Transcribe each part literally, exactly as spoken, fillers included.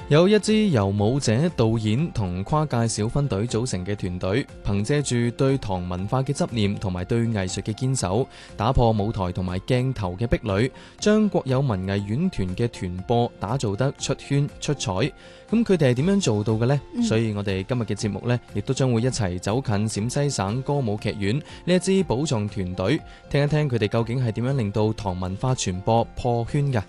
有一支由舞者、導演同跨界小分隊組成嘅團隊，憑借住對唐文化嘅執念同埋對藝術嘅堅守，打破舞台同埋鏡頭嘅壁壘，將國有文藝院團嘅團播打造得出圈出彩。咁佢哋係點樣做到嘅呢？嗯、所以我哋今日嘅節目呢，亦都將會一齊走近陝西省歌舞劇院呢一支寶藏團隊，聽一聽佢哋究竟係點樣令到唐文化傳播破圈㗎。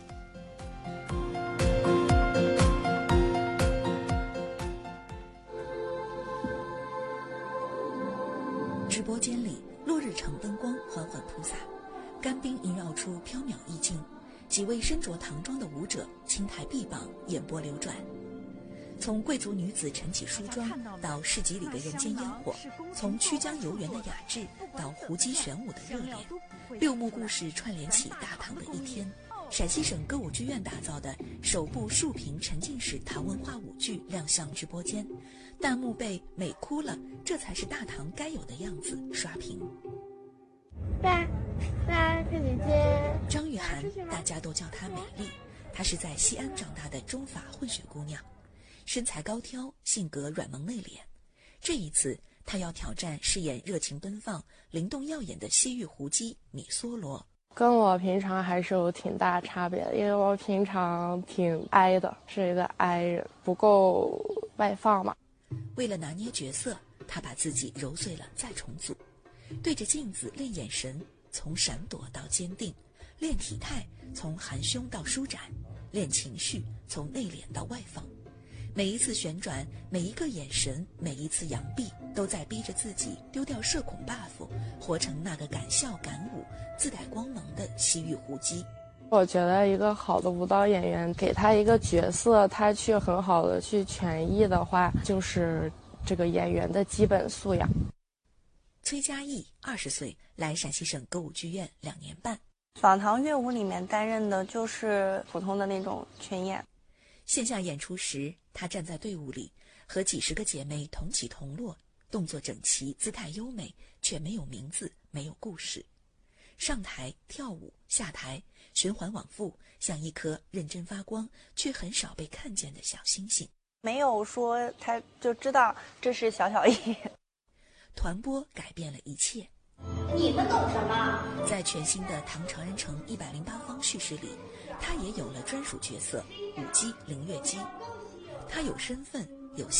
直播間裏，落日橙燈光緩緩鋪灑，乾冰縈繞出飄渺意境。幾位身着唐裝的舞者青苔臂膀，眼波流轉。從貴族女子晨起梳妝到市集裏的人間煙火，從曲江遊園的雅致到胡姬玄武的熱烈，六幕故事串聯起大唐的一天。陝西省歌舞劇院打造的首部豎屏沉浸式唐文化舞劇亮相直播間，彈幕被美哭了，這才是大唐該有的樣子刷屏。 來來，佩姐姐。 張玉涵，大家都叫她美麗，她是在西安長大的中法混血姑娘，身材高挑，性格軟萌內斂。這一次，她要挑戰飾演熱情奔放、靈動耀眼的西域胡姬米梭羅。 跟我平常還是有挺大差別的，因為我平常挺 I 的，是一個 I 人，不夠外放嘛。 為了拿捏角色，她把自己揉碎了再重組，對着鏡子練眼神，從閃躲到堅定；練體態，從含胸到舒展；練情緒，從內斂到外放。每一次旋轉，每一個眼神，每一次揚臂，都在逼着自己丟掉社恐 buff， 活成那個敢笑敢舞、自帶光芒的西域胡姬。 我覺得一個好的舞蹈演員，給他一個角色，他去很好的去詮釋的話，就是這個演員的基本素養。 崔嘉藝，二十歲，來陝西省歌舞劇院兩年半。 坊堂樂舞裏面擔任的就是普通的那種群演。 線下演出時，她站在隊伍裡，和幾十個姐妹同起同落，動作整齊，姿態優美，卻沒有名字，沒有故事。上台跳舞，下台循環往復，像一顆認真發光卻很少被看見的小星星。 沒有說他就知道這是小小藝。 團播改變了一切。 你們懂什麼？ 在全新的唐長安城一百零八方敘事裡，他也有了專屬角色舞姬林月姬。他有身份，